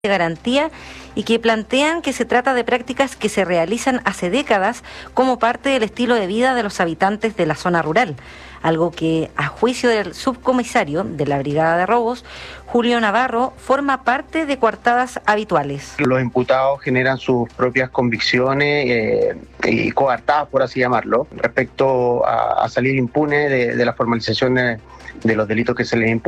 de garantía y que plantean que se trata de prácticas que se realizan hace décadas como parte del estilo de vida de los habitantes de la zona rural, algo que, a juicio del subcomisario de la Brigada de Robos, Julio Navarro, forma parte de coartadas habituales. Los imputados generan sus propias convicciones y coartadas, por así llamarlo, respecto a salir impune de la formalización de los delitos que se les imputan.